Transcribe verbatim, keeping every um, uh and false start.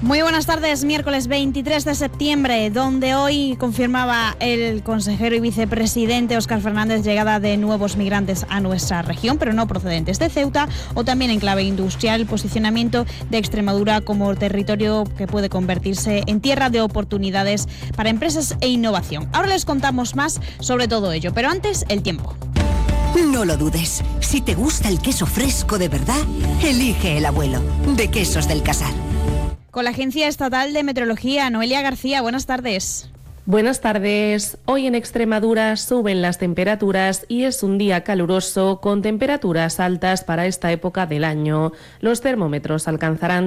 Muy buenas tardes, miércoles veintitrés de septiembre, donde hoy confirmaba el consejero y vicepresidente Óscar Fernández llegada de nuevos migrantes a nuestra región, pero no procedentes de Ceuta, o también en clave industrial, el posicionamiento de Extremadura como territorio que puede convertirse en tierra de oportunidades para empresas e innovación. Ahora les contamos más sobre todo ello, pero antes el tiempo. No lo dudes, si te gusta el queso fresco de verdad, elige el abuelo, de Quesos del Casar. Con la Agencia Estatal de Meteorología, Noelia García, buenas tardes. Buenas tardes. Hoy en Extremadura suben las temperaturas y es un día caluroso con temperaturas altas para esta época del año. Los termómetros alcanzarán